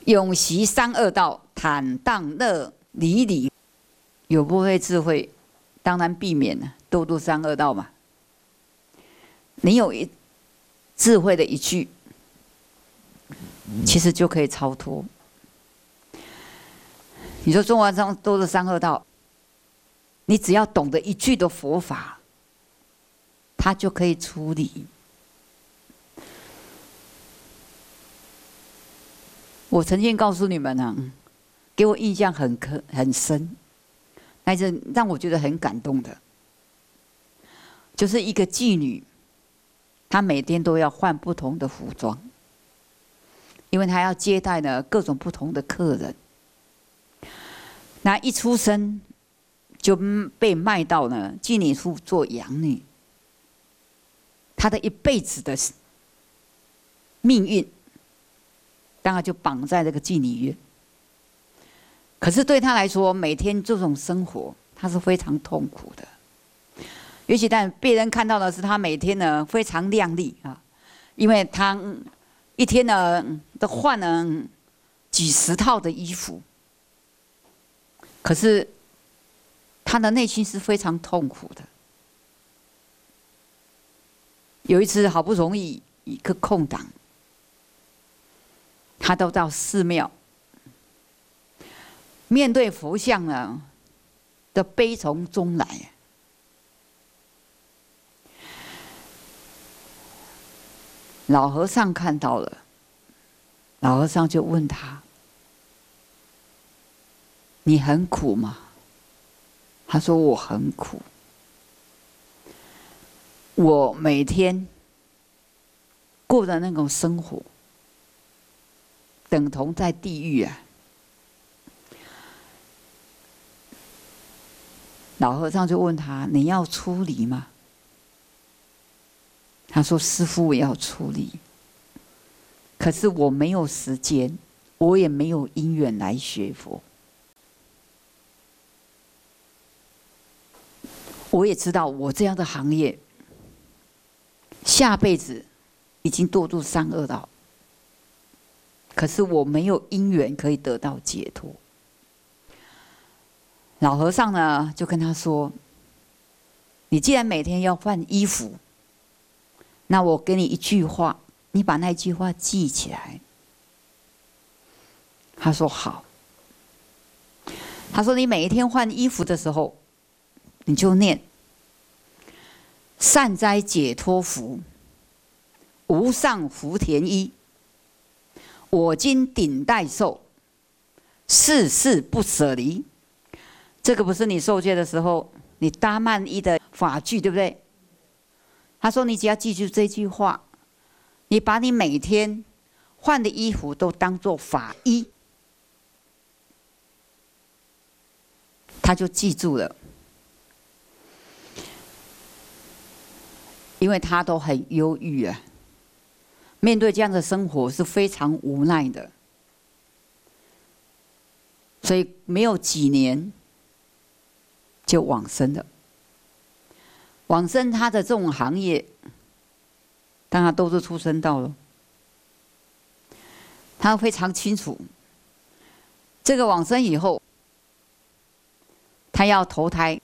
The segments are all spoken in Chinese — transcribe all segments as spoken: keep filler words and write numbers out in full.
永习三恶道，坦荡乐离离。有不会智慧，当然避免了堕入三恶道嘛。你有一智慧的一句，其实就可以超脱。你说中华上都是三恶道，你只要懂得一句的佛法，它就可以处理。我曾经告诉你们啊，给我印象很刻很深，那是让我觉得很感动的，就是一个妓女，她每天都要换不同的服装，因为她要接待呢各种不同的客人。那一出生就被卖到呢妓女处做养女，她的一辈子的命运，当然就绑在这个妓女院。可是对她来说，每天这种生活，她是非常痛苦的。尤其但别人看到的是她每天呢非常靓丽啊，因为她一天呢都换了几十套的衣服。可是她的内心是非常痛苦的。有一次好不容易一个空档，她都到寺庙，面对佛像呢的悲从中来。老和尚看到了，老和尚就问他：“你很苦吗？”他说：“我很苦，我每天过的那种生活，等同在地狱啊。”老和尚就问他：“你要出离吗？”他说：“师父，我要出离，可是我没有时间，我也没有因缘来学佛。我也知道我这样的行业，下辈子已经堕入三恶道，可是我没有因缘可以得到解脱。”老和尚呢就跟他说：“你既然每天要换衣服，那我给你一句话，你把那句话记起来。”他说：“好。”他说：“你每一天换衣服的时候，你就念善哉解脱福，无上福田衣，我今顶戴受，世世不舍离。”这个不是你受戒的时候，你搭曼衣的法句，对不对？他说：“你只要记住这句话，你把你每天换的衣服都当作法衣。”他就记住了，因为他都很忧郁啊，面对这样的生活是非常无奈的，所以没有几年就往生了。往生他的这种行业，当然都是畜生道了。他非常清楚，这个往生以后，他要投胎，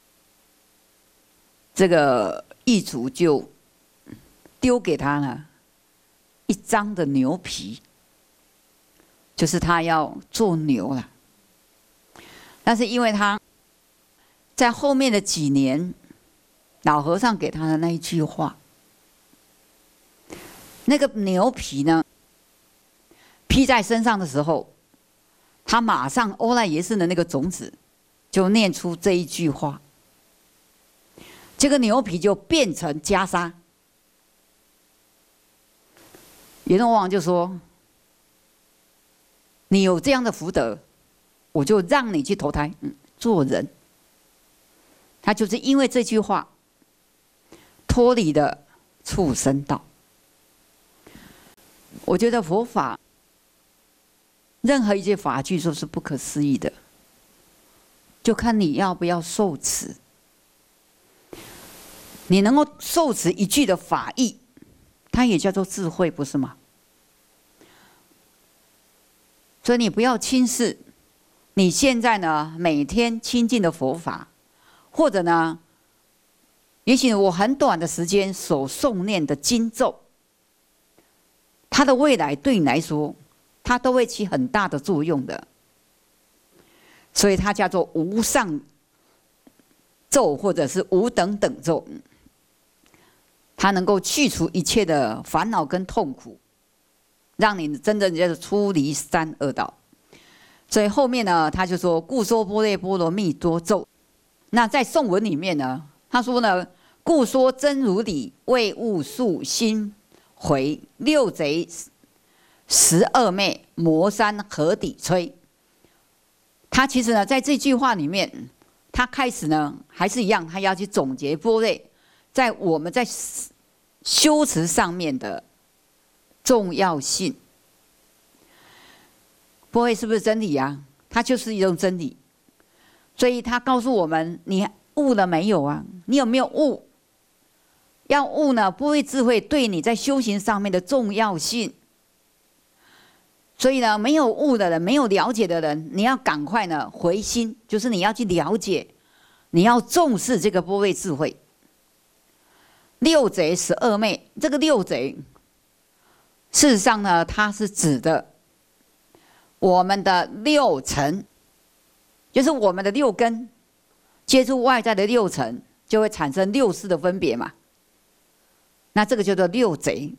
这个狱卒就丢给他了一张的牛皮，就是他要做牛了。但是因为他在后面的几年，老和尚给他的那一句话，那个牛皮呢披在身上的时候，他马上欧赖耶识的那个种子就念出这一句话，这个牛皮就变成袈裟。阎罗王就说：“你有这样的福德，我就让你去投胎，嗯，做人。”他就是因为这句话脱离了畜生道。我觉得佛法任何一句法句都是不可思议的，就看你要不要受持。你能够受持一句的法义，它也叫做智慧，不是吗？ 所以你不要轻视你现在呢每天亲近的佛法，或者呢，也许我很短的时间所诵念的经咒，它的未来对你来说，它都会起很大的作用的。所以它叫做无上咒，或者是无等等咒，它能够去除一切的烦恼跟痛苦，让你真正就是出离三恶道。所以后面呢，他就说故说般若波罗蜜多咒。那在颂文里面呢，他说呢，故说真如理，为物树心回，六贼十二昧，魔山河底摧。他其实呢，在这句话里面，他开始呢还是一样，他要去总结般若在我们在修持上面的重要性。般若是不是真理啊？它就是一种真理，所以他告诉我们：你悟了没有啊？你有没有悟？要悟呢，般若智慧对你在修行上面的重要性。所以呢，没有悟的人，没有了解的人，你要赶快呢回心，就是你要去了解，你要重视这个般若智慧。六贼十二昧，这个六贼，事实上呢，它是指的我们的六尘，就是我们的六根，接触外在的六尘，就会产生六识的分别嘛。那这个叫做六贼。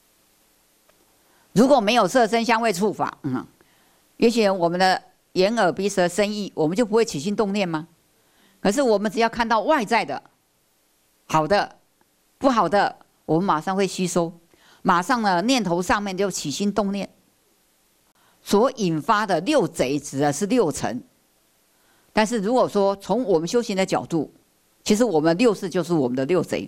如果没有色声香味触法，嗯，也许我们的眼耳鼻舌身意，我们就不会起心动念吗？可是我们只要看到外在的好的、不好的，我们马上会吸收，马上呢念头上面就起心动念，所引发的六贼指的是六尘。但是如果说从我们修行的角度，其实我们六识就是我们的六贼，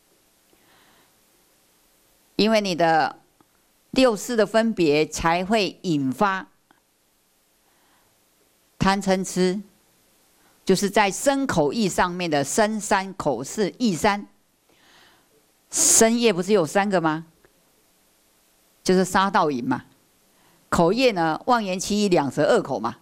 因为你的六识的分别才会引发贪嗔痴，就是在身口意上面的身三、口四、意三。身业不是有三个吗？就是杀盗淫嘛。口业呢，妄言欺义、两舌恶口嘛。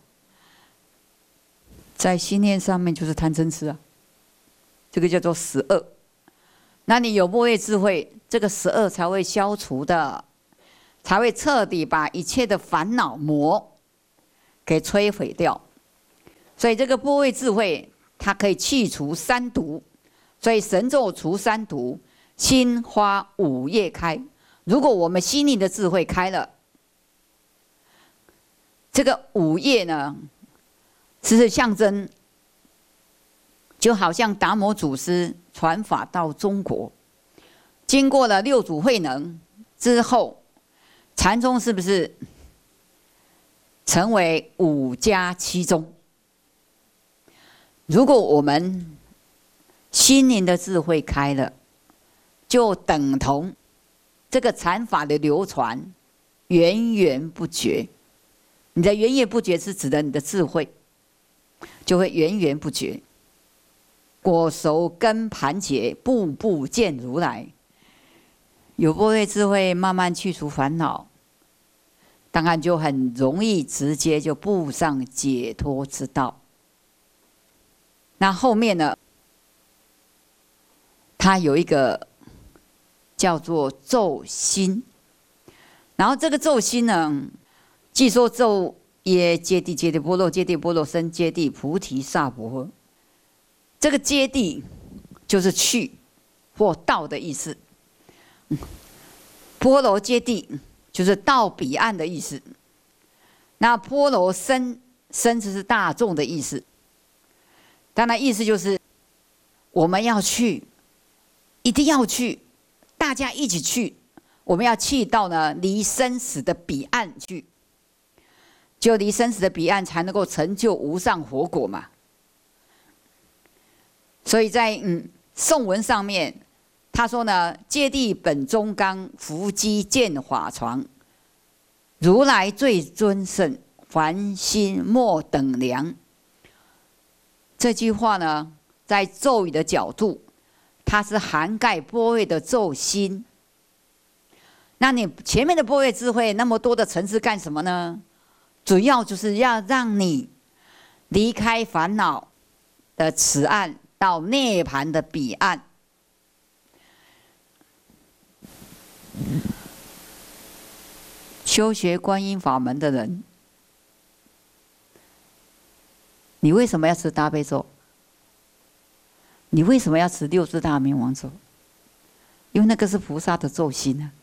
在心念上面就是贪嗔痴啊，这个叫做十恶。那你有般若智慧，这个十恶才会消除的。才会彻底把一切的烦恼魔给摧毁掉。所以这个般若智慧，它可以去除三毒。所以神咒除三毒，心花五叶开。如果我们心灵的智慧开了，这个五叶呢，是象征，就好像达摩祖师传法到中国，经过了六祖慧能之后，禅宗是不是成为五家七宗？如果我们心灵的智慧开了，就等同这个禅法的流传源源不绝。你的源源不绝是指的你的智慧，就会源源不绝。果熟根盘结，步步见如来。有般若智慧，慢慢去除烦恼，当然就很容易直接就步上解脱之道。那后面呢，它有一个叫做咒心，然后这个咒心呢，既说咒耶揭谛揭谛波罗揭谛波罗僧揭谛菩提萨婆诃，这个揭谛就是去或到的意思。波罗揭谛就是到彼岸的意思。那波罗僧，僧就是大众的意思。当然意思就是我们要去，一定要去，大家一起去。我们要去到呢离生死的彼岸去，就离生死的彼岸才能够成就无上佛果嘛。所以在嗯颂文上面，他说呢：揭谛本宗纲，伏击见法床。如来最尊胜，凡心莫等量。这句话呢，在咒语的角度，它是涵盖般若的咒心。那你前面的般若智慧那么多的层次干什么呢？ 主要就是要让你离开烦恼的此岸，到涅槃的彼岸。修学观音法门的人，你为什么要持大悲咒？你为什么要持六字大明王咒？因为那个是菩萨的咒心啊，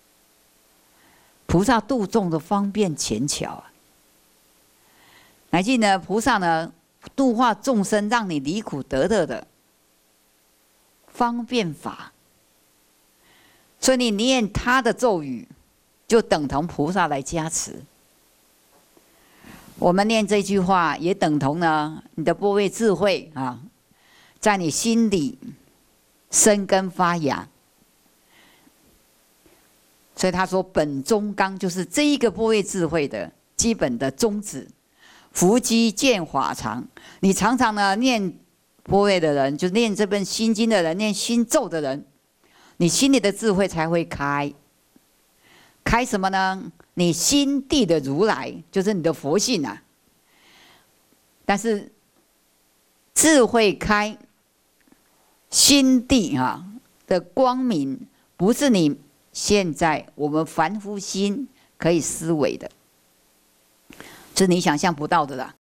菩萨度众的方便浅巧啊。乃至呢，菩萨呢度化众生，让你离苦得乐的方便法。所以你念他的咒语，就等同菩萨来加持。我们念这句话，也等同呢你的般若智慧啊，在你心里生根发芽。所以他说，本宗纲就是这一个般若智慧的基本的宗旨。伏击见法常，你常常呢念般若的人，就念这本心经的人，念心咒的人，你心里的智慧才会开。开什么呢？你心地的如来，就是你的佛性啊。但是智慧开，心地啊的光明，不是你现在我们凡夫心可以思维的，是你想象不到的啦。